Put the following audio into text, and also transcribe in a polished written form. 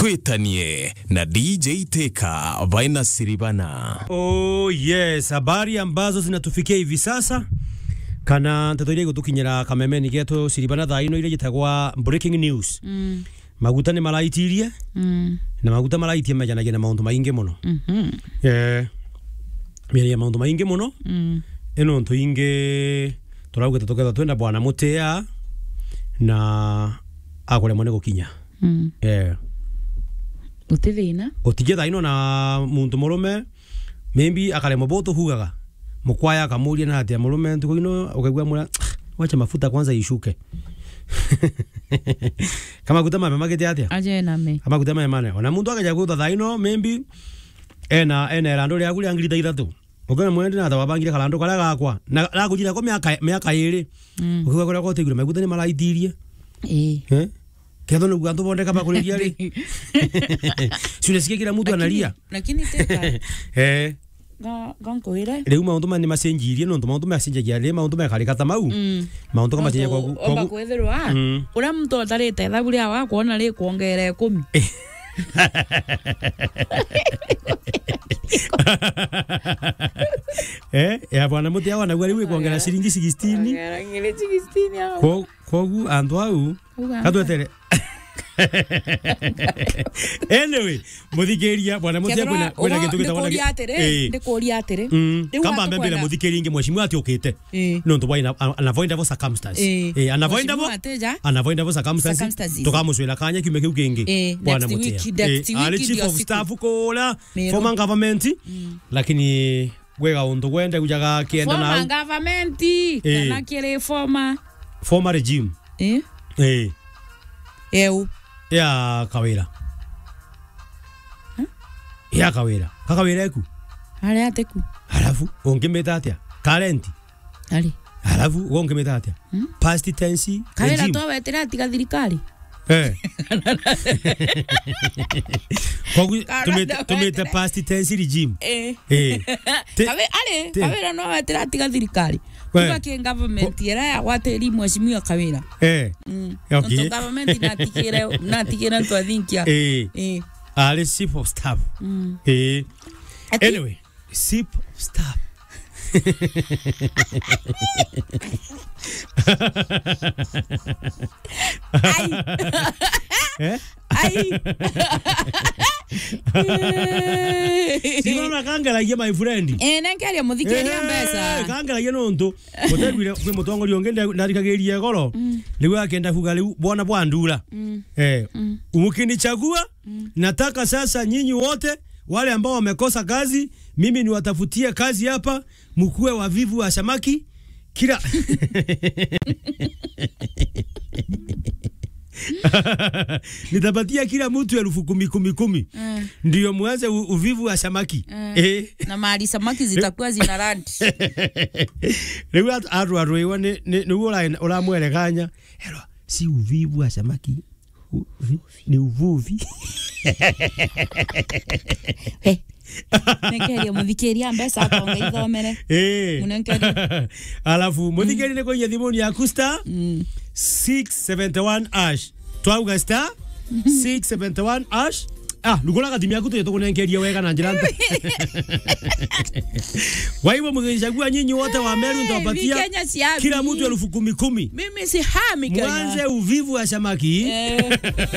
Twitanie na DJ Teka Vaina Siribana. Oh yes, habari ambazo zinatufikia hivi sasa kana tatoire gutukinyira kamemeni geto Siribana thaino ile gitagwa breaking news. Maguta ni malaitirie. Na maguta malaitie majanagia na maundu maingi muno. Meri maundu maingi muno. Eno ntu inge turauga tutokeza twenda bwana mutea na akore mone gukinya. Utivina utije thaino na muntu murume maybe akale moboto hugaga mukwaya akamuria na atia murume ntuko ino ukagwa mura wacha mafuta kwanza ishuke. Kama kutama mamagete atia aje na me kama kutama emane ona muntu akaja gutha thaino maybe ena rando ria kuri angirita ithatu ukana mwende na tawabangira kalando kala gakwa na gakujira ko miaka iri ukagora ko tegura maguta ni malaitirie Kedo no guanto bonde kama kuliria ri. Sunesikia kila mtu analia. Lakini Teka. Ganko ile. Leo maundu mani masenjirie no maundu masenjagia le maundu makali kata mau. Maundu kama chenye kwa oba kwetherwa. Ura mtu atarete thaburi awa kuona le kuongera 10. Ya bwana mutia wana gwari we kuongera shilingi 16. Ngere 16 hao. Kogu andu au. Katwetere. Anyway, muthikiria bwana mutia kwina gintu gitagwa ndikuria atire kamba mbele muthikiria inge mweshimwa ati ukite no ndo waina unavoidable circumstances unavoidable circumstances tukamuswela kanya kiume kiu kingi bwana mutia ali chief of staff kola former government lakini wega undu gwende kujaga kienda na former government kana kire former regime ya kawira ya kawira kakawira eku ale ateku alafu ongimeta atia current ali alafu ongimeta atia past tense kawira to wetera atiga thirikari kogu tumeta past tense regime kawira no wetera atiga thirikari kwa government era ya wateri mweshimia kawira okay government natikira ntwa thinkia ali chief of staff anyway chief of staff Sima kangala ye my friend nengeria muthikiria mbesa kangala ye nonto mutegwire kwi mutongori ongende ndarikageria goro liwe akenda kuga liu bwana bwandura umukinichagua nataka sasa nyinyi wote wale ambao wamekosa kazi mimi niwatafutie kazi hapa mkue wavivu wa samaki kila nitapatia kila mtu 10,000 ndio muanze uvivu wa samaki na mali samaki zitakuwa zina rand leo aru ni ula mweleganya helo si uvivu wa samaki ni uvuvi nengeria muthikiria mbesa akonga ithomere munengeria alafu muthikiria ne kwenye thimuni ya Kusta 671 ash twauga star 671 ash lugula kadimi yakuto yeto kunengeria wega na njiranta waiwe mugishagua nyinyi wote wa Meru nitawapatia kila mtu 10,000 mimi si hami Kenya mwanze uvivu wa samaki